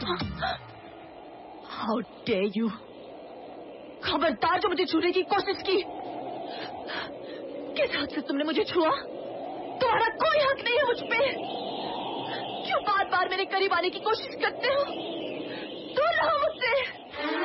How dare you! खबरदार जो मुझे छूने की कोशिश की। किस हद से तुमने मुझे छुआ? तुम्हारा कोई हक नहीं है मुझ पे। क्यों बार बार मेरे करीब आने की कोशिश करते हो? दूर रहो मुझसे।